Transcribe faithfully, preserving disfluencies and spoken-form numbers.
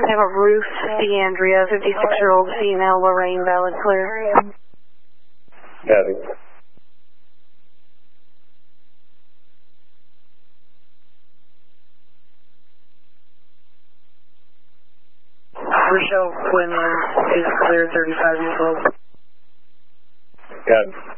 I have a Ruth DeAndrea, fifty-six-year-old female, Lorraine, valid clear. Copy. Rochelle Quinlan is clear, thirty-five years old. Copy.